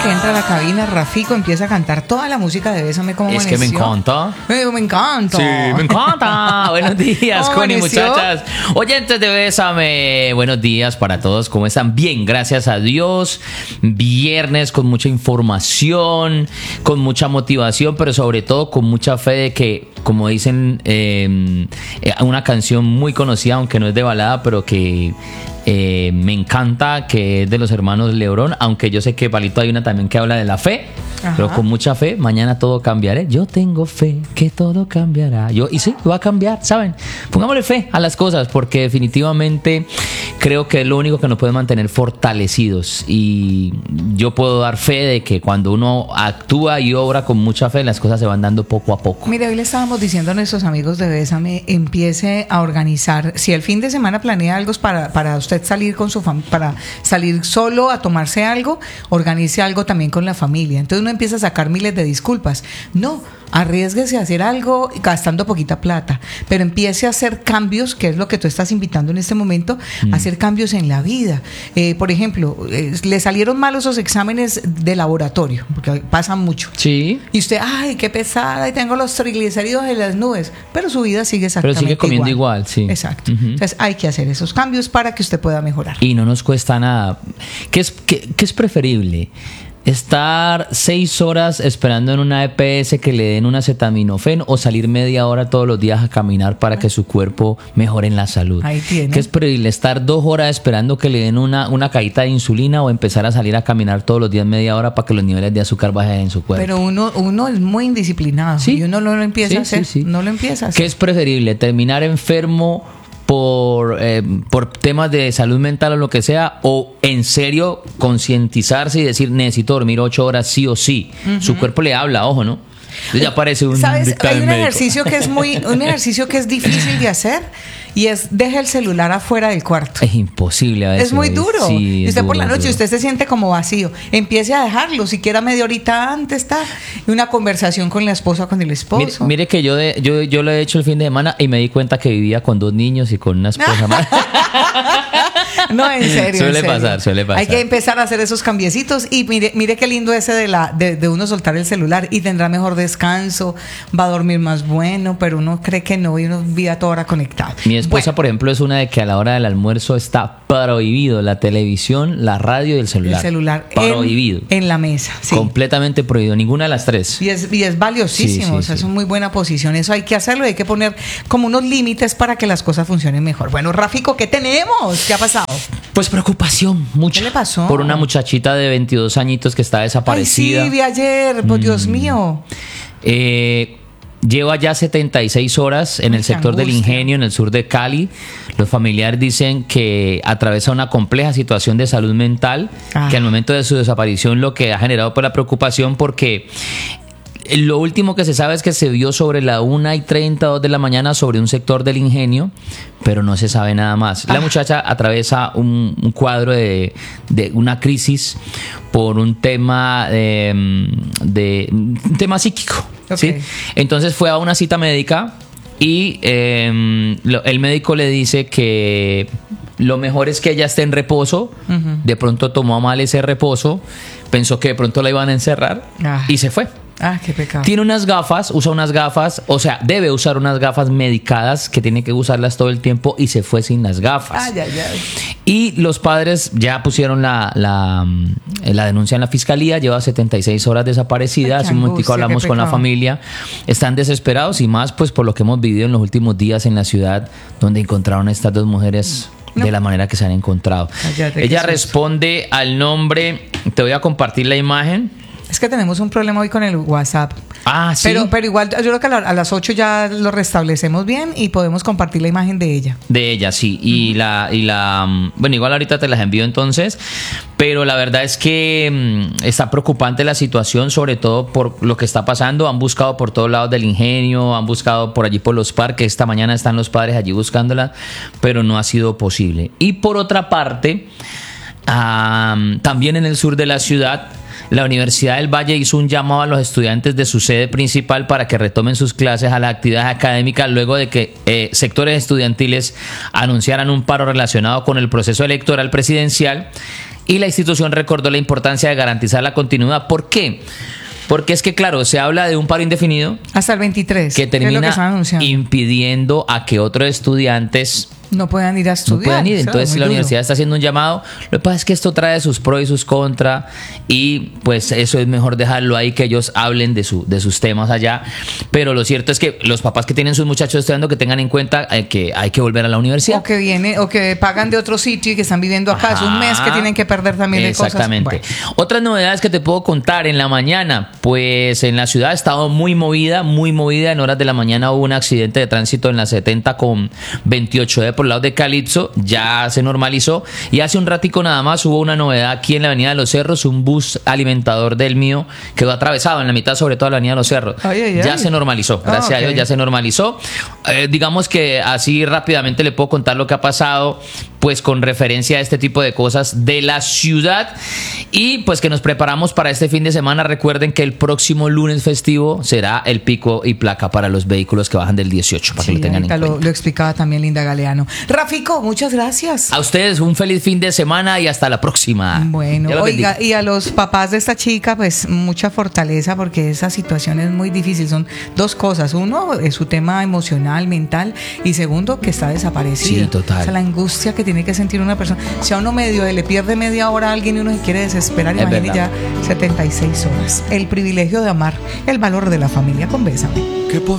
que entra a la cabina, Rafico empieza a cantar toda la música de Bésame como Es amaneció. que me encanta. Me encanta. Sí, me encanta. Buenos días, ¿Cómo Connie, amaneció? muchachas. Oyentes de Bésame, buenos días para todos. ¿Cómo están? Bien, gracias a Dios. Viernes con mucha información, con mucha motivación, pero sobre todo con mucha fe de que, como dicen, una canción muy conocida, aunque no es de balada, pero que me encanta, que es de los hermanos Lebrón, aunque yo sé que Palito hay una también que habla de la fe. Ajá. Pero con mucha fe, mañana todo cambiará. Yo tengo fe que todo cambiará. Y sí, va a cambiar, ¿saben? Pongámosle fe a las cosas, porque definitivamente creo que es lo único que nos puede mantener fortalecidos. Y yo puedo dar fe de que cuando uno actúa y obra con mucha fe, las cosas se van dando poco a poco. Mire, hoy le estábamos diciendo a nuestros amigos de Bésame, empiece a organizar. Si el fin de semana planea algo para usted salir con su familia, para salir solo a tomarse algo, organice algo también con la familia. Entonces uno empieza a sacar miles de disculpas. No, arriésguese a hacer algo gastando poquita plata, pero empiece a hacer cambios, que es lo que tú estás invitando en este momento, a hacer cambios en la vida. Por ejemplo, le salieron mal esos exámenes de laboratorio, porque pasan mucho. Sí. Y usted, ay, qué pesada, y tengo los triglicéridos en las nubes, pero su vida sigue exactamente pero sigue comiendo igual, sí. Exacto. Entonces hay que hacer esos cambios para que usted pueda mejorar. Y no nos cuesta nada. ¿Qué es preferible? ¿Estar 6 horas esperando en una EPS que le den un acetaminofén o salir media hora todos los días a caminar para que su cuerpo mejore en la salud? Ahí tiene. ¿Qué es preferible? ¿Estar 2 horas esperando que le den una cajita de insulina o empezar a salir a caminar todos los días media hora para que los niveles de azúcar bajen en su cuerpo? Pero uno es muy indisciplinado, ¿Sí? Y uno no lo empieza a hacer. Sí. No lo empieza a hacer. ¿Qué es preferible? ¿Terminar enfermo por temas de salud mental o lo que sea, o en serio concientizarse y decir necesito dormir 8 horas sí o sí? Su cuerpo le habla, ojo, ¿no? Ya parece un ¿Sabes? Hay un médico. ejercicio que es un ejercicio que es difícil de hacer, y es deje el celular afuera del cuarto. Es imposible a veces. Es muy duro. Sí, y usted duro, por la noche duro. usted se siente como vacío. Empiece a dejarlo, siquiera media horita antes está. Y una conversación con la esposa, con el esposo. Mire que yo lo he hecho el fin de semana y me di cuenta que vivía con 2 niños y con una esposa más. No, en serio. Suele pasar. Hay que empezar a hacer esos cambiecitos. Y mire qué lindo ese de uno soltar el celular, y tendrá mejor descanso, va a dormir más bueno, pero uno cree que no, y uno vive a toda hora conectado. Mi esposa, por ejemplo, es una de que a la hora del almuerzo está prohibido la televisión, la radio y el celular. El celular prohibido. en la mesa, sí. Completamente prohibido, ninguna de las 3. Y es valiosísimo, o sea, es una muy buena posición. Eso hay que hacerlo, hay que poner como unos límites para que las cosas funcionen mejor. Bueno, Rafico, ¿qué tenemos? ¿Qué ha pasado? Pues preocupación, mucha. ¿Qué le pasó? Por una muchachita de 22 añitos que está desaparecida. Ay, sí, vi ayer, pues Dios mío. Lleva ya 76 horas en el sector del Ingenio, en el sur de Cali. Los familiares dicen que atraviesa una compleja situación de salud mental, que al momento de su desaparición lo que ha generado pues la preocupación, porque lo último que se sabe es que se vio sobre la 1:30, 2 de la mañana sobre un sector del Ingenio, pero no se sabe nada más. La muchacha atraviesa un cuadro de una crisis por un tema un tema psíquico. Okay. ¿Sí? Entonces fue a una cita médica y el médico le dice que lo mejor es que ella esté en reposo. De pronto tomó a mal ese reposo, pensó que de pronto la iban a encerrar y se fue. Qué pecado. Tiene unas gafas, usa unas gafas, o sea, debe usar unas gafas medicadas que tiene que usarlas todo el tiempo, y se fue sin las gafas. Ay. Y los padres ya pusieron la denuncia en la fiscalía, lleva 76 horas desaparecida. Hace un momentico hablamos con la familia. Están desesperados, y más pues por lo que hemos vivido en los últimos días en la ciudad, donde encontraron a estas 2 mujeres de la manera que se han encontrado. Ella responde al nombre, te voy a compartir la imagen. Es que tenemos un problema hoy con el WhatsApp. Sí. Pero igual yo creo que a las 8 ya lo restablecemos bien y podemos compartir la imagen de ella. De ella, sí. Y bueno, igual ahorita te las envío entonces. Pero la verdad es que está preocupante la situación, sobre todo por lo que está pasando. Han buscado por todos lados del Ingenio, han buscado por allí por los parques. Esta mañana están los padres allí buscándola, pero no ha sido posible. Y por otra parte, también en el sur de la ciudad, la Universidad del Valle hizo un llamado a los estudiantes de su sede principal para que retomen sus clases a la actividad académica luego de que sectores estudiantiles anunciaran un paro relacionado con el proceso electoral presidencial. y la institución recordó la importancia de garantizar la continuidad. ¿Por qué? Porque es que, claro, se habla de un paro indefinido hasta el 23, que termina que impidiendo a que otros estudiantes no puedan ir a estudiar. No puedan ir. Entonces la universidad está haciendo un llamado. Lo que pasa es que esto trae sus pros y sus contras, y pues eso es mejor dejarlo ahí, que ellos hablen de sus temas allá. Pero lo cierto es que los papás que tienen sus muchachos estudiando, que tengan en cuenta que hay que volver a la universidad. O que pagan de otro sitio y que están viviendo acá. Es un mes que tienen que perder también de cosas. Exactamente. Bueno. Otras novedades que te puedo contar en la mañana, pues en la ciudad ha estado muy movida. En horas de la mañana hubo un accidente de tránsito en la 70 con 28 por el lado de Calipso, ya se normalizó, y hace un ratico nada más hubo una novedad aquí en la avenida de los Cerros. Un bus alimentador del mío quedó atravesado en la mitad, sobre todo la avenida de los Cerros. Ya se normalizó, gracias a Dios ya se normalizó. Digamos que así rápidamente le puedo contar lo que ha pasado, pues con referencia a este tipo de cosas de la ciudad, y pues que nos preparamos para este fin de semana. Recuerden que el próximo lunes festivo será el pico y placa para los vehículos que bajan del 18, para que lo tengan en cuenta. Lo explicaba también Linda Galeano. Rafico, muchas gracias. A ustedes un feliz fin de semana y hasta la próxima. Bueno, oiga, y a los papás de esta chica, pues mucha fortaleza, porque esa situación es muy difícil. Son dos cosas: uno es su tema emocional, mental, y segundo, que está desaparecida. Sí, total. O sea, la angustia que tiene que sentir una persona. Si a uno le pierde media hora a alguien y uno se quiere desesperar, imagínate ya 76 horas. El privilegio de amar, el valor de la familia con Bésame. ¿Qué